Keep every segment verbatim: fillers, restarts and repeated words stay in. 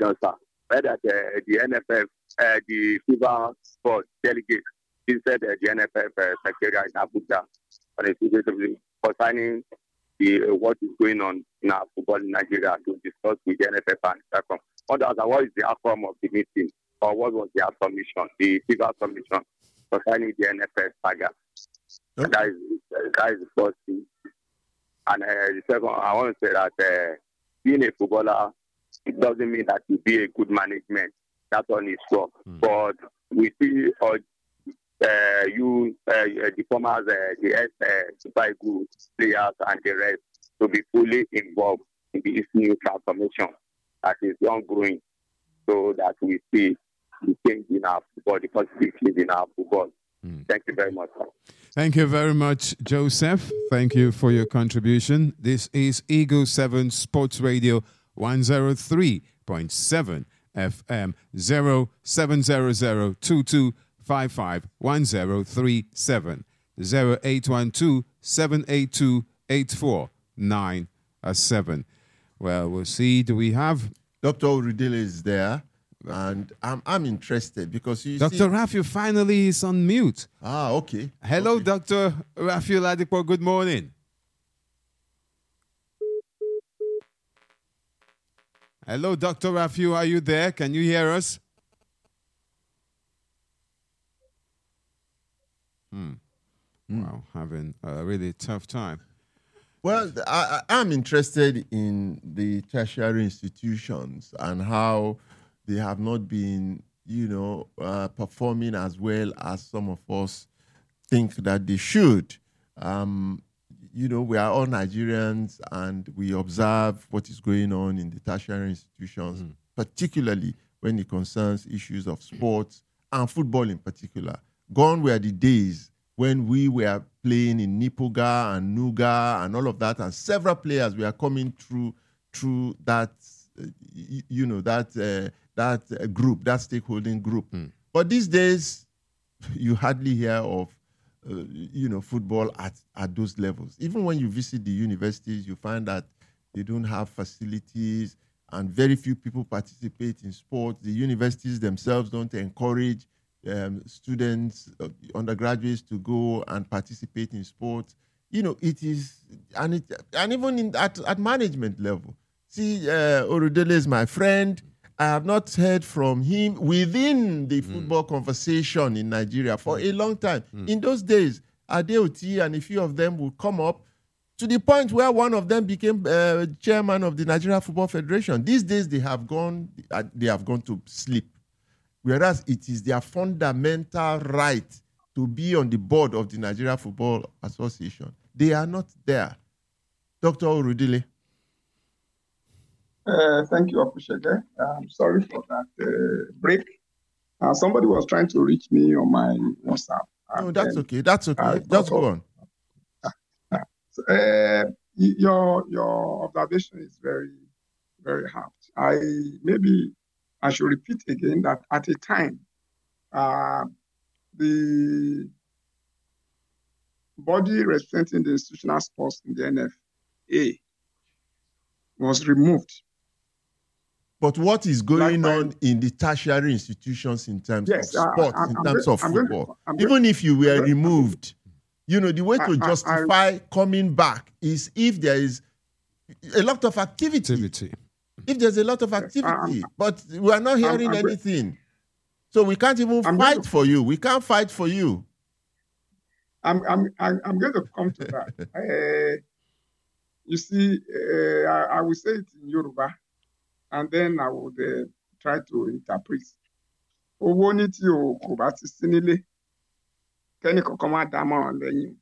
question, sir. Whether uh, the N F F, uh, the FIFA sports delegate, visited uh, the N F F uh, secretariat in Abuja on a specifically concerning the uh, what is going on in our football in Nigeria to discuss with the N F F and SACOM. What, what is the outcome of the meeting, or what was their submission, the FIFA submission concerning the N F F saga? Okay. That is uh, that is the first thing. And uh, the second, I want to say that uh, being a footballer, it doesn't mean that you be a good management. That's on its work. Mm. But we see uh, uh, you, uh, the former, uh, the ex uh, Super Eagles players and the rest to be fully involved in this new transformation that is ongoing, so that we see the change in our football, the positive change in our football. Mm. Thank you very much, sir. Thank you very much, Joseph. Thank you for your contribution. This is Eagle seven Sports Radio one oh three point seven F M zero seven zero zero two two five five one zero three seven zero eight one two seven eight two eight four nine seven. Well, we'll see. Do we have Doctor Oridele is there? And I'm I'm interested because you Doctor see... Raphael finally is on mute. Ah, okay. Hello, okay. Doctor Raphael Ladipo. Good morning. Hello, Doctor Raphael. Are you there? Can you hear us? Hmm. Mm. Wow, having a really tough time. Well, I, I'm interested in the tertiary institutions and how they have not been, you know, uh, performing as well as some of us think that they should. Um, you know, we are all Nigerians and we observe what is going on in the tertiary institutions, mm. particularly when it concerns issues of sports and football in particular. Gone were the days when we were playing in Nipoga and Nuga and all of that, and several players were coming through through that, uh, you know, that uh, that uh, group, that stakeholding group. Mm. But these days, you hardly hear of, uh, you know, football at, at those levels. Even when you visit the universities, you find that they don't have facilities and very few people participate in sports. The universities themselves don't encourage um, students, uh, undergraduates to go and participate in sports. You know, it is, and it, and even in, at, at management level. See, uh, Oridele is my friend. I have not heard from him within the football mm. conversation in Nigeria for a long time. Mm. In those days, Adeoti and a few of them would come up to the point where one of them became uh, chairman of the Nigeria Football Federation. These days, they have gone, uh, they have gone to sleep, whereas it is their fundamental right to be on the board of the Nigeria Football Association. They are not there. Doctor Oridele. Uh, thank you, Opushege. I'm sorry for that uh, break. Uh, somebody was trying to reach me on my WhatsApp. No, that's okay. That's okay. Uh, Just go on. Uh, your your observation is very, very apt. I maybe I should repeat again that at a time, uh, the body representing the institutional sports in the N F A was removed. But what is going like on in the tertiary institutions in terms yes, of sports, I, I, in I'm terms going, of football? Going, Even going, if you were going, removed, you know, the way to I, justify I, I, coming back is if there is a lot of activity. activity. If there's a lot of activity, yes, but we are not hearing I'm, I'm anything. So we can't even I'm fight to, for you. We can't fight for you. I'm, I'm, I'm going to come to that. uh, you see, uh, I, I will say it in Yoruba. And then I would uh, try to interpret. Owó ní tí o kò bá ti sí nílé, kẹ́ni kankan má dámọ̀ràn lẹ́yìn.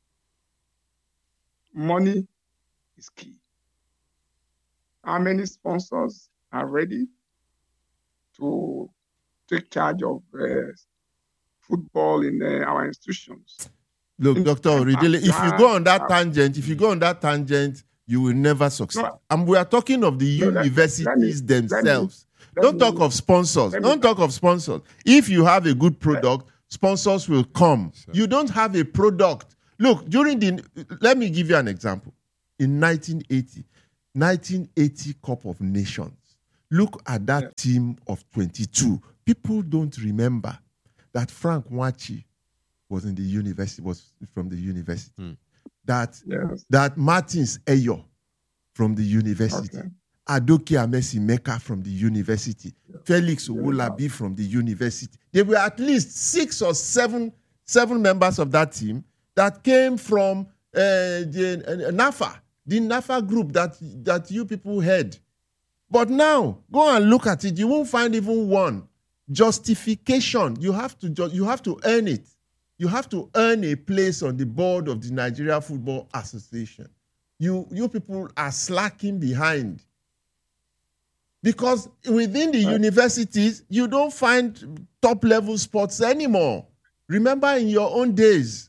Money is key. How many sponsors are ready to take charge of uh, football in uh, our institutions? Look, Doctor Oridele, if you go on that tangent, if you go on that tangent, you will never succeed. No, and we are talking of the no, universities let me, themselves. Let me, let Don't me, talk of sponsors. Don't talk of sponsors. If you have a good product, sponsors will come. Sure. You don't have a product. Look, during the, let me give you an example. In nineteen eighty, nineteen eighty Cup of Nations, Look at that Yeah. team of twenty-two. People don't remember that Frank Wachi was in the university, was from the university. Mm. That, Yes. that Martins Eyo from the university. Okay. Adoke Amesi Meka from the university. Yeah. Felix Owolabi from the university. There were at least six or seven, seven members of that team that came from uh, the uh, NAFA, the NAFA group that, that you people had. But now, go and look at it. You won't find even one justification. You have to ju- you have to earn it. You have to earn a place on the board of the Nigeria Football Association. You, you people are slacking behind. Because within the Right. universities, you don't find top-level sports anymore. Remember in your own days.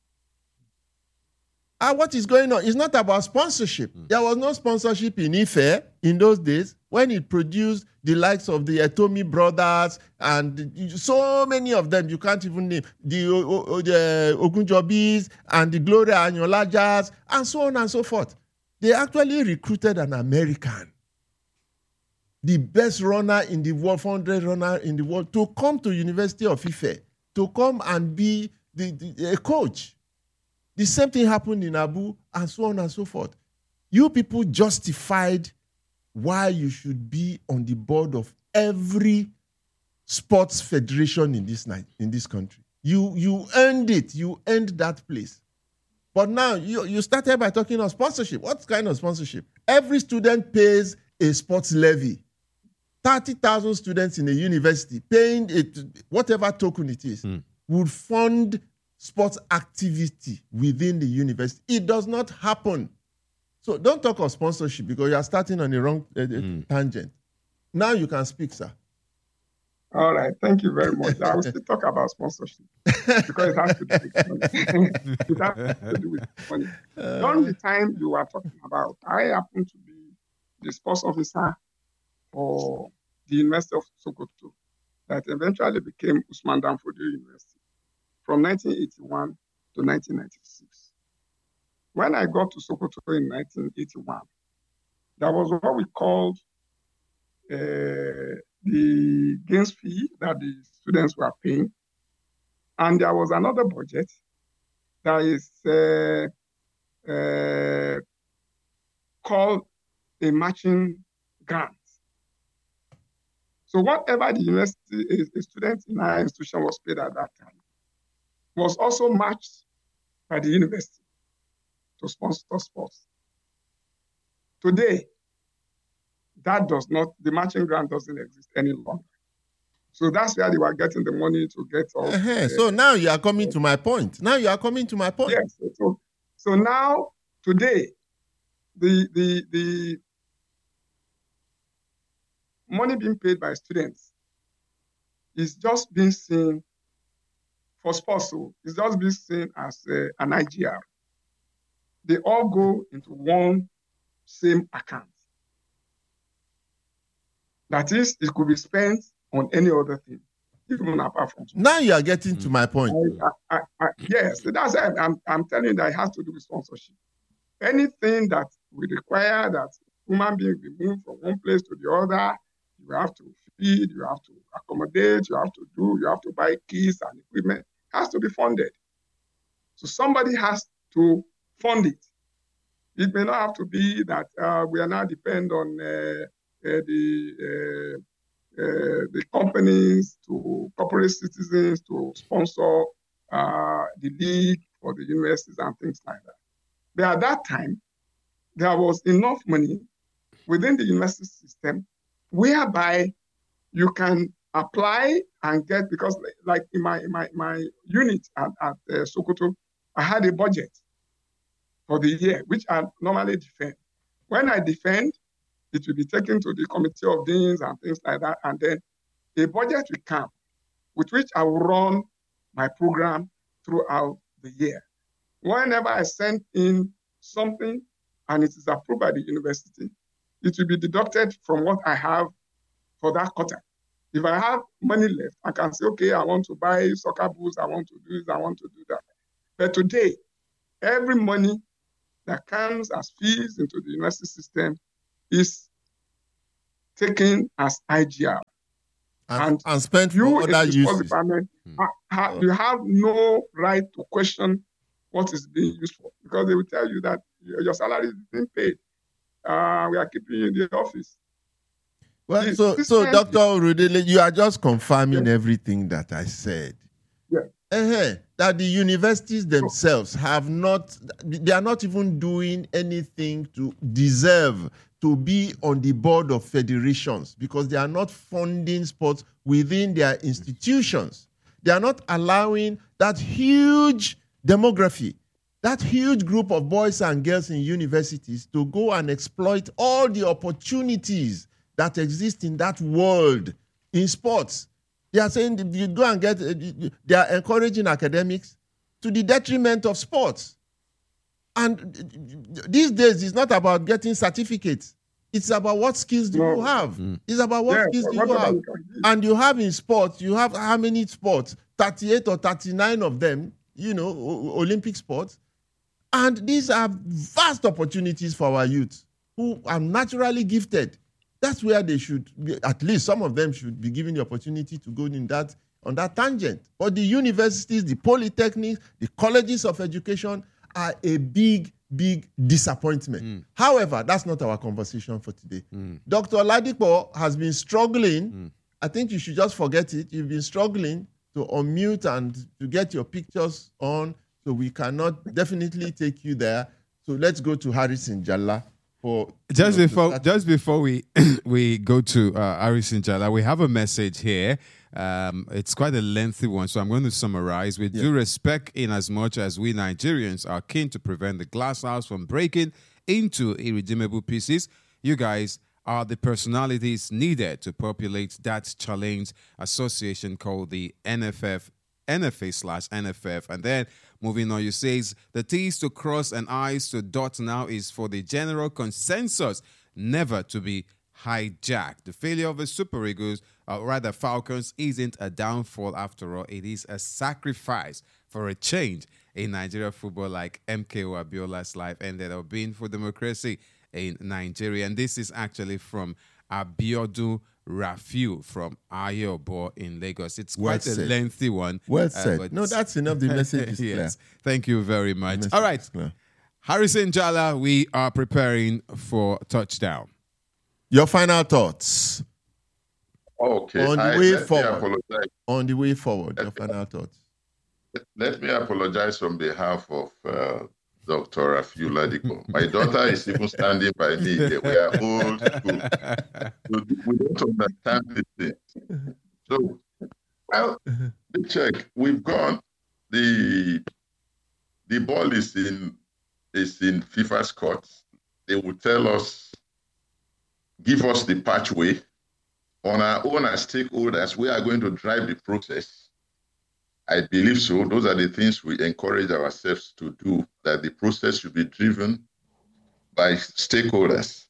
Ah, what is going on? It's not about sponsorship. Mm. There was no sponsorship in Ife in those days when it produced the likes of the Etomi brothers and so many of them you can't even name. The, uh, the Ogunjobis and the Gloria Anyolajas and so on and so forth. They actually recruited an American, the best runner in the world, four hundred runner in the world, to come to University of Ife, to come and be the, the, a coach. The same thing happened in Abu and so on and so forth. You people justified why you should be on the board of every sports federation in this night, in this country. You, you earned it. You earned that place. But now you, you started by talking of sponsorship. What kind of sponsorship? Every student pays a sports levy. thirty thousand students in a university paying it, whatever token it is, mm. would fund sports activity within the university. It does not happen. So don't talk of sponsorship because you are starting on the wrong uh, mm. tangent. Now you can speak, sir. All right. Thank you very much. I will still talk about sponsorship because it has to do with money. It has to do with money. Uh, During the time you are talking about, I happen to be the sports officer for the University of Sokoto that eventually became Usman Danfodio University from nineteen eighty-one to nineteen ninety-six. When I got to Sokoto in nineteen eighty-one, there was what we called uh, the gains fee that the students were paying. And there was another budget that is uh, uh, called a matching grant. So whatever the university, a, a student in our institution was paid at that time was also matched by the university to sponsor sports. Today, that does not, the matching grant doesn't exist any longer. So that's where they were getting the money to get all. Uh-huh. Uh, so now you are coming to my point. Now you are coming to my point. Yes. So, so now, today, the, the, the money being paid by students is just being seen for sports. So it's just being seen as uh, an I G R. They all go into one same account. That is, it could be spent on any other thing, even apart from sports. Now you are getting to my point. I, I, I, yes, that's I'm, I'm, I'm telling you that it has to do with sponsorship. Anything that we require that human beings be moved from one place to the other, you have to feed, you have to accommodate, you have to do, you have to buy keys and equipment, has to be funded. So somebody has to fund it. It may not have to be that uh, we are now depend on uh, uh, the uh, uh, the companies, to corporate citizens to sponsor uh, the league for the universities and things like that. But at that time, there was enough money within the university system whereby you can apply and get, because like in my in my, my unit at, at uh, Sokoto, I had a budget for the year, which I normally defend. When I defend, it will be taken to the committee of deans and things like that, and then a budget will come with which I will run my program throughout the year. Whenever I send in something and it is approved by the university, it will be deducted from what I have for that quarter. If I have money left, I can say, okay, I want to buy soccer boots, I want to do this, I want to do that. But today, every money that comes as fees into the university system is taken as I G R. And, And and spent You, for in other the sports uses. department, Hmm. ha- ha- Oh. you have no right to question what is being used for, because they will tell you that your your salary is being paid. Uh, we are keeping you in the office. Well, The so, so system Doctor is- Urudele, you are just confirming Yeah. everything that I said. Yeah. Uh-huh. That the universities themselves have not, they are not even doing anything to deserve to be on the board of federations because they are not funding sports within their institutions. They are not allowing that huge demography, that huge group of boys and girls in universities to go and exploit all the opportunities that exist in that world in sports. They are saying if you go and get, they are encouraging academics to the detriment of sports. And these days, it's not about getting certificates. It's about what skills do No. you have. Mm. It's about what Yeah, skills do you whatever have. you can give. And you have in sports, you have how many sports? thirty-eight or thirty-nine of them, you know, o- Olympic sports. And these are vast opportunities for our youth who are naturally gifted. That's where they should be, at least some of them should be given the opportunity to go in that on that tangent. But the universities, the polytechnics, the colleges of education are a big, big disappointment. Mm. However, that's not our conversation for today. Mm. Doctor Ladipo has been struggling. Mm. I think you should just forget it. You've been struggling to unmute and to get your pictures on, so we cannot definitely take you there. So let's go to Harrison Jalla. For, Just you know, to before, start- just before we we go to uh, Harrison Jala, we have a message here. Um, it's quite a lengthy one, so I'm going to summarize. With Yeah. due respect, in as much as we Nigerians are keen to prevent the glass house from breaking into irredeemable pieces, you guys are the personalities needed to populate that challenge association called the N F F. N F A slash N F F. And then moving on, you says the T's to cross and I's to dot now is for the general consensus never to be hijacked. The failure of the Super Eagles, or rather Falcons, isn't a downfall after all. It is a sacrifice for a change in Nigeria football, like M K O Abiola's life ended up being for democracy in Nigeria. And this is actually from Abiodun Rafiu from Ayobo in Lagos. It's Well quite a said. lengthy one. Well uh, said. but- no, that's enough. The message is clear. yes. Thank you very much. The message All right. is clear. Harrison Jala, we are preparing for touchdown. Your final thoughts Okay. On the I, way let forward. Me apologize. on the way forward. Your final thoughts. Let me apologize on behalf of uh, Doctor Rafiu Ladipo. My daughter is even standing by me. We are old school. So we don't understand these things. So, well, the check. We've gone. The the ball is in is in FIFA's court. They will tell us, give us the pathway. On our own as stakeholders, we are going to drive the process. I believe so. Those are the things we encourage ourselves to do, that the process should be driven by stakeholders.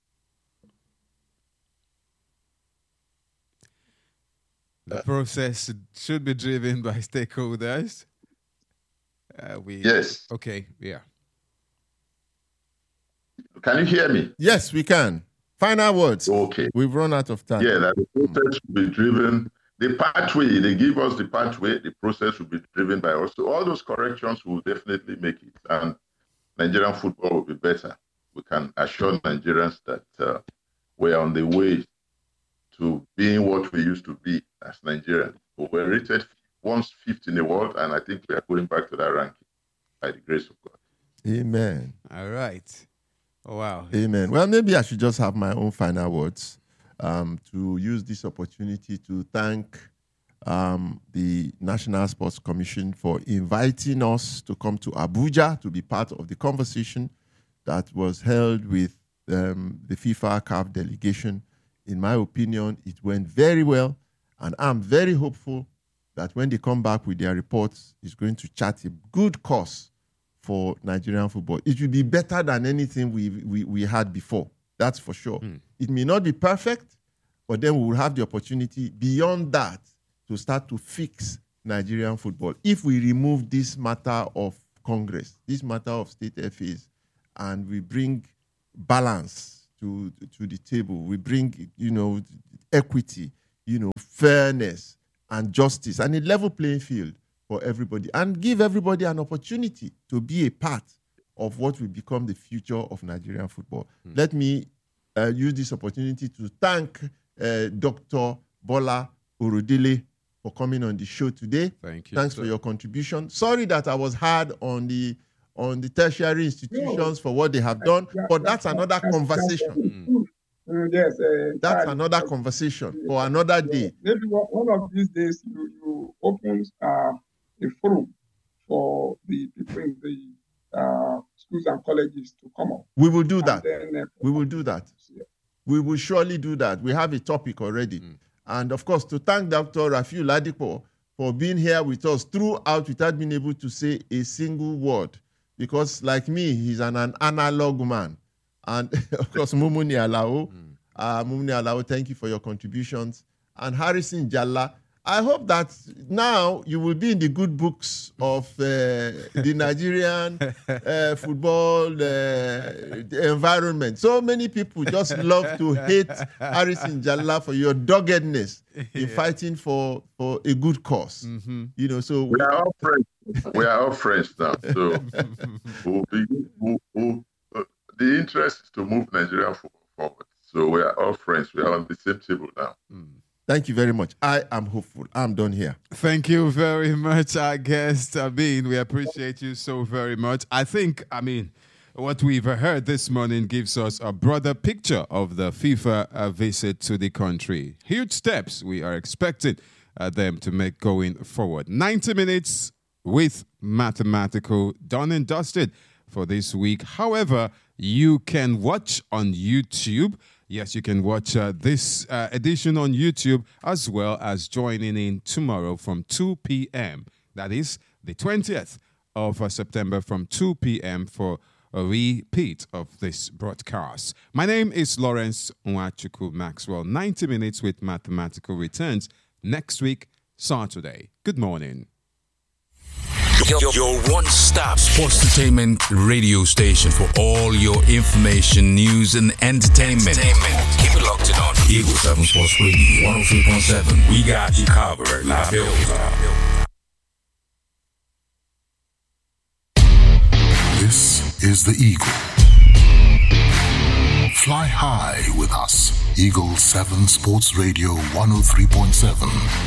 The process should be driven by stakeholders. Uh, we Yes. Okay. Yeah. Can you hear me? Yes, we can. Final words. Okay. We've run out of time. Yeah, that the process should be driven. The pathway, they give us the pathway, the process should be driven by us. So all those corrections will definitely make it. And Nigerian football will be better. We can assure Nigerians that uh, we are on the way to being what we used to be as Nigerians. We were rated once fifth in the world, and I think we are going back to that ranking by the grace of God. Amen. All right. Oh, wow. Amen. Well, maybe I should just have my own final words um, to use this opportunity to thank um, the National Sports Commission for inviting us to come to Abuja to be part of the conversation that was held with um, the FIFA C A F delegation. In my opinion, it went very well, and I'm very hopeful that when they come back with their reports, it's going to chart a good course for Nigerian football. It will be better than anything we, we, we had before. That's for sure. Mm. It may not be perfect, but then we will have the opportunity beyond that to start to fix Nigerian football. If we remove this matter of Congress, this matter of state F As, and we bring balance to, to the table. We bring, you know, equity, you know, fairness and justice and a level playing field for everybody, and give everybody an opportunity to be a part of what will become the future of Nigerian football. Mm. Let me uh, use this opportunity to thank uh, Doctor Bola Orodele for coming on the show today. Thank you. Thanks sir. for your contribution. Sorry that I was hard on the on the tertiary institutions no. for what they have done, yeah, but that's yeah, another that's, conversation. That's, mm. yes, uh, that's another uh, conversation uh, for another day. Maybe one of these days you, you open uh, a forum for the people in the uh, schools and colleges to come up. We will do that. Then, uh, we will do that. Yeah. We will surely do that. We have a topic already. Mm. And of course, to thank Doctor Rafiu Ladipo for being here with us throughout without being able to say a single word. Because like me, he's an, an analog man. And of course, Mumuni Alao. Mm. Uh, Mumuni Alao, thank you for your contributions. And Harrison Jalla, I hope that now you will be in the good books of uh, the Nigerian uh, football uh, environment. So many people just love to hate Harrison Jalla for your doggedness in yeah. fighting for, for a good cause. Mm-hmm. You know, so we are all friends. We are all friends now. So we'll be, we'll, we'll, uh, the interest is to move Nigerian football forward. So we are all friends. We are on the same table now. Mm. Thank you very much. I am hopeful. I'm done here. Thank you very much, our guest. I mean, we appreciate you so very much. I think, I mean, what we've heard this morning gives us a broader picture of the FIFA uh, visit to the country. Huge steps we are expecting uh, them to make going forward. ninety minutes with Mathematical done and dusted for this week. However, you can watch on YouTube. Yes, you can watch uh, this uh, edition on YouTube as well as joining in tomorrow from two p.m. That is the twentieth of uh, September from two p.m. for a repeat of this broadcast. My name is Lawrence Nwachukwu Maxwell. ninety minutes with Mathematical returns next week, Saturday. Good morning. Your, your one-stop sports entertainment radio station for all your information, news, and entertainment. entertainment. Keep it locked on Eagle seven Sports Radio one oh three point seven. We got you covered. La Build. This is the Eagle. Fly high with us. Eagle seven Sports Radio one oh three point seven.